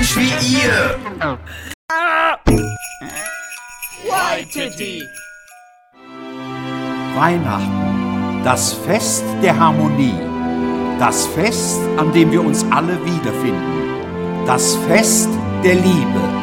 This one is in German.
nicht wie ihr. Waititi. Weihnachten, das Fest der Harmonie, das Fest, an dem wir uns alle wiederfinden, das Fest der Liebe.